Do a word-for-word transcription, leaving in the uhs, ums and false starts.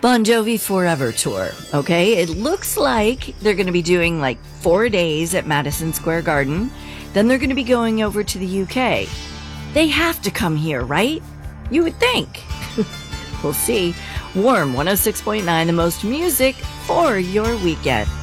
Bon Jovi Forever Tour, okay? It looks like they're going to be doing like four days at Madison Square Garden. Then they're going to be going over to the U K. They have to come here, right? You would think. We'll see. Warm one oh six point nine, the most music for your weekend.